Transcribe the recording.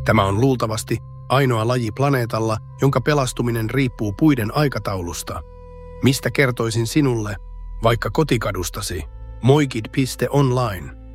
Tämä on luultavasti ainoa laji planeetalla, jonka pelastuminen riippuu puiden aikataulusta. Mistä kertoisin sinulle, vaikka kotikadustasi? Moikid.online